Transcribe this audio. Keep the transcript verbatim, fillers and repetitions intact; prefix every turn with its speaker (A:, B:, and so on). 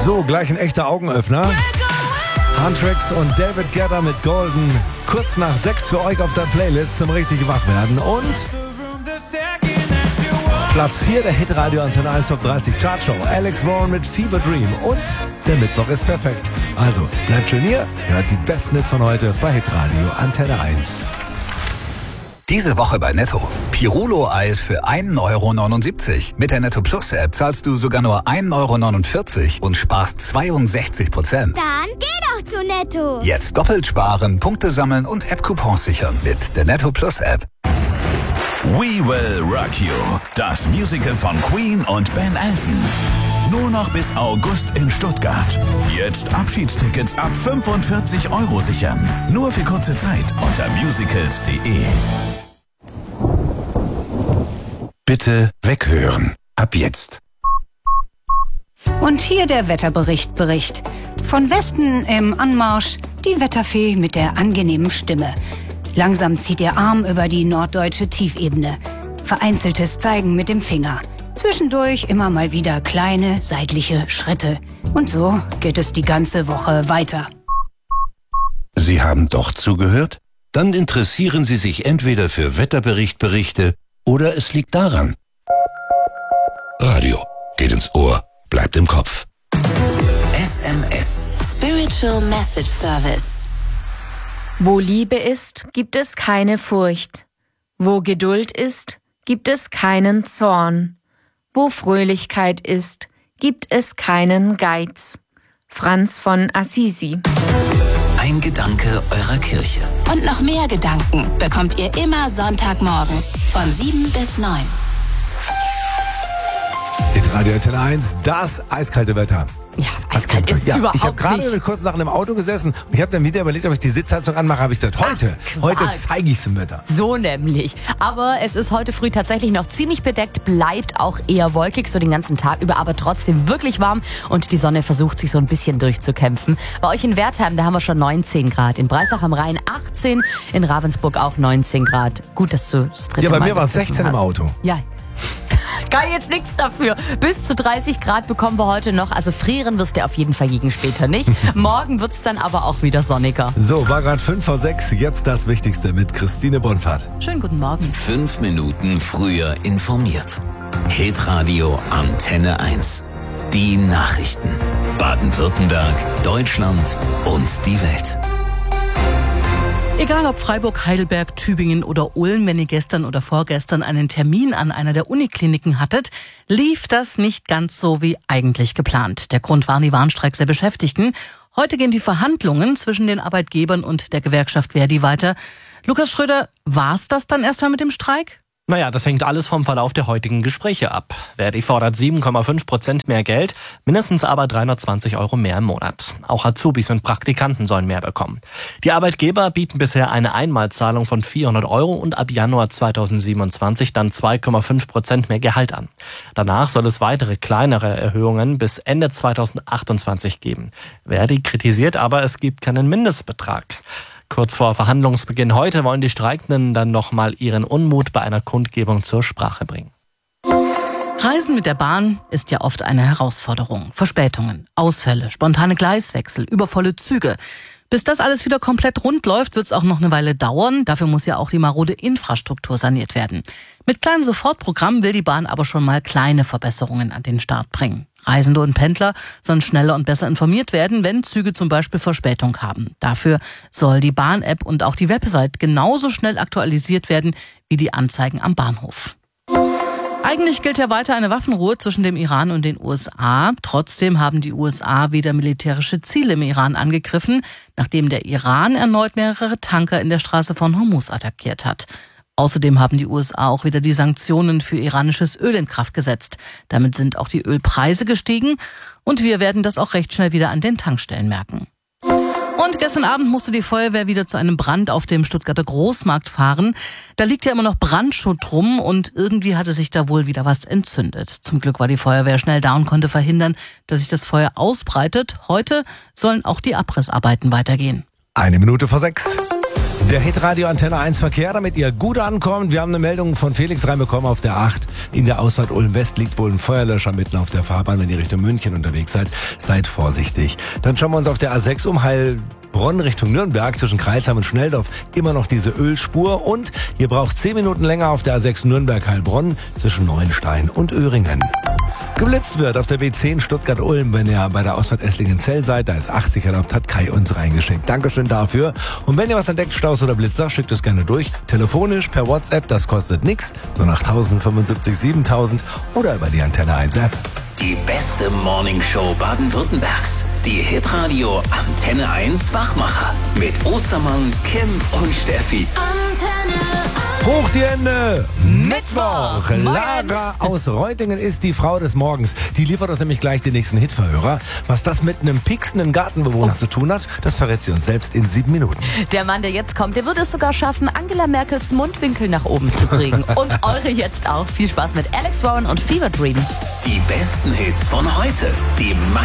A: So, gleich ein echter Augenöffner. Huntrix und David Guetta mit Golden. Kurz nach sechs für euch auf der Playlist zum richtig Wachwerden. Und Platz vier der Hitradio Antenne eins Top dreißig Chartshow. Alex Warren mit Fever Dream. Und der Mittwoch ist perfekt. Also, bleibt schön hier. Hört die besten Hits von heute bei Hitradio Antenne eins.
B: Diese Woche bei Netto. Pirulo-Eis für ein Euro neunundsiebzig. Mit der Netto Plus App zahlst du sogar nur ein Euro neunundvierzig und sparst zweiundsechzig Prozent.
C: Dann geh doch zu Netto.
B: Jetzt doppelt sparen, Punkte sammeln und App-Coupons sichern mit der Netto Plus App.
D: We Will Rock You. Das Musical von Queen und Ben Elton. Nur noch bis August in Stuttgart. Jetzt Abschiedstickets ab fünfundvierzig Euro sichern. Nur für kurze Zeit unter musicals punkt de.
E: Bitte weghören. Ab jetzt.
F: Und hier der Wetterbericht Bericht. Von Westen im Anmarsch die Wetterfee mit der angenehmen Stimme. Langsam zieht ihr Arm über die norddeutsche Tiefebene. Vereinzeltes Zeigen mit dem Finger. Zwischendurch immer mal wieder kleine seitliche Schritte. Und so geht es die ganze Woche weiter.
E: Sie haben doch zugehört? Dann interessieren Sie sich entweder für Wetterberichtberichte oder es liegt daran. Radio geht ins Ohr, bleibt im Kopf.
B: S M S.
G: Spiritual Message Service.
H: Wo Liebe ist, gibt es keine Furcht. Wo Geduld ist, gibt es keinen Zorn. Wo Fröhlichkeit ist, gibt es keinen Geiz. Franz von Assisi.
B: Ein Gedanke eurer Kirche.
G: Und noch mehr Gedanken bekommt ihr immer Sonntagmorgens von sieben bis neun.
A: Hitradio Antenne eins, das eiskalte Wetter.
I: Ja, eiskalt ist
A: ja,
I: überhaupt
A: ich habe gerade
I: nicht.
A: mit kurzen Sachen im Auto gesessen und ich habe dann wieder überlegt, ob ich die Sitzheizung anmache. Habe ich gesagt, heute,
I: Ach,
A: heute
I: Quark.
A: zeige ich es im Wetter.
I: So nämlich. Aber es ist heute früh tatsächlich noch ziemlich bedeckt, bleibt auch eher wolkig, so den ganzen Tag über, aber trotzdem wirklich warm und die Sonne versucht sich so ein bisschen durchzukämpfen. Bei euch in Wertheim, da haben wir schon neunzehn Grad, in Breisach am Rhein achtzehn, in Ravensburg auch neunzehn Grad. Gut, dass du das dritte
A: Ja, bei
I: Mal
A: mir waren es
I: gepfiffen
A: sechzehn im
I: hast.
A: Auto.
I: Ja. Kann jetzt nichts dafür. Bis zu dreißig Grad bekommen wir heute noch. Also frieren wirst du auf jeden Fall gegen später nicht. Morgen wird es dann aber auch wieder sonniger.
A: So, war gerade fünf vor sechs. Jetzt das Wichtigste mit Christine Bonfahrt.
I: Schönen guten Morgen.
B: Fünf Minuten früher informiert. Hitradio Antenne eins. Die Nachrichten. Baden-Württemberg, Deutschland und die Welt.
J: Egal ob Freiburg, Heidelberg, Tübingen oder Ulm, wenn ihr gestern oder vorgestern einen Termin an einer der Unikliniken hattet, lief das nicht ganz so wie eigentlich geplant. Der Grund waren die Warnstreiks der Beschäftigten. Heute gehen die Verhandlungen zwischen den Arbeitgebern und der Gewerkschaft Verdi weiter. Lukas Schröder, war's das dann erstmal mit dem Streik?
K: Naja, das hängt alles vom Verlauf der heutigen Gespräche ab. Verdi fordert sieben Komma fünf Prozent mehr Geld, mindestens aber dreihundertzwanzig Euro mehr im Monat. Auch Azubis und Praktikanten sollen mehr bekommen. Die Arbeitgeber bieten bisher eine Einmalzahlung von vierhundert Euro und ab Januar zweitausendsiebenundzwanzig dann zwei Komma fünf Prozent mehr Gehalt an. Danach soll es weitere kleinere Erhöhungen bis Ende zweitausendachtundzwanzig geben. Verdi kritisiert aber, es gibt keinen Mindestbetrag. Kurz vor Verhandlungsbeginn heute wollen die Streikenden dann nochmal ihren Unmut bei einer Kundgebung zur Sprache bringen.
J: Reisen mit der Bahn ist ja oft eine Herausforderung. Verspätungen, Ausfälle, spontane Gleiswechsel, übervolle Züge. Bis das alles wieder komplett rund läuft, wird es auch noch eine Weile dauern. Dafür muss ja auch die marode Infrastruktur saniert werden. Mit kleinen Sofortprogrammen will die Bahn aber schon mal kleine Verbesserungen an den Start bringen. Reisende und Pendler sollen schneller und besser informiert werden, wenn Züge zum Beispiel Verspätung haben. Dafür soll die Bahn-App und auch die Website genauso schnell aktualisiert werden wie die Anzeigen am Bahnhof. Eigentlich gilt ja weiter eine Waffenruhe zwischen dem Iran und den U S A. Trotzdem haben die U S A wieder militärische Ziele im Iran angegriffen, nachdem der Iran erneut mehrere Tanker in der Straße von Hormuz attackiert hat. Außerdem haben die U S A auch wieder die Sanktionen für iranisches Öl in Kraft gesetzt. Damit sind auch die Ölpreise gestiegen und wir werden das auch recht schnell wieder an den Tankstellen merken. Und gestern Abend musste die Feuerwehr wieder zu einem Brand auf dem Stuttgarter Großmarkt fahren. Da liegt ja immer noch Brandschutt rum und irgendwie hatte sich da wohl wieder was entzündet. Zum Glück war die Feuerwehr schnell da und konnte verhindern, dass sich das Feuer ausbreitet. Heute sollen auch die Abrissarbeiten weitergehen.
A: Eine Minute vor sechs. Der Hitradio Antenne eins Verkehr, damit ihr gut ankommt. Wir haben eine Meldung von Felix reinbekommen auf der acht. In der Ausfahrt Ulm West liegt wohl ein Feuerlöscher mitten auf der Fahrbahn. Wenn ihr Richtung München unterwegs seid, seid vorsichtig. Dann schauen wir uns auf der A sechs um, Heilbronn Richtung Nürnberg zwischen Kreilsheim und Schnelldorf immer noch diese Ölspur. Und ihr braucht zehn Minuten länger auf der A sechs Nürnberg-Heilbronn zwischen Neuenstein und Öhringen. Geblitzt wird auf der B zehn Stuttgart-Ulm, wenn ihr bei der Ausfahrt Esslingen-Zell seid. Da ist achtzig erlaubt, hat Kai uns reingeschickt. Dankeschön dafür. Und wenn ihr was entdeckt, Staus oder Blitzer, schickt es gerne durch. Telefonisch, per WhatsApp, das kostet nichts. Nur nach tausend fünfundsiebzig siebentausend oder über die Antenne eins App.
L: Die beste Morningshow Baden-Württembergs. Die Hitradio Antenne eins Wachmacher. Mit Ostermann, Kim und Steffi.
C: Antenne
A: Hoch die Hände! Mittwoch! Lara aus Reutingen ist die Frau des Morgens. Die liefert uns nämlich gleich den nächsten Hitverhörer. Was das mit einem pieksenden Gartenbewohner oh. zu tun hat, das verrät sie uns selbst in sieben Minuten.
I: Der Mann, der jetzt kommt, der wird es sogar schaffen, Angela Merkels Mundwinkel nach oben zu kriegen. Und eure jetzt auch. Viel Spaß mit Alex Warren und Fever Dream.
L: Die besten Hits von heute. Die